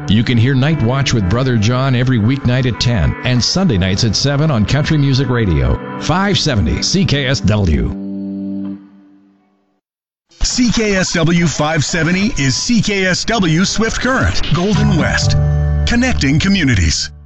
You can hear Night Watch with Brother John every weeknight at 10 and Sunday nights at 7 on Country Music Radio, 570 CKSW. CKSW 570 is CKSW Swift Current, Golden West, connecting communities.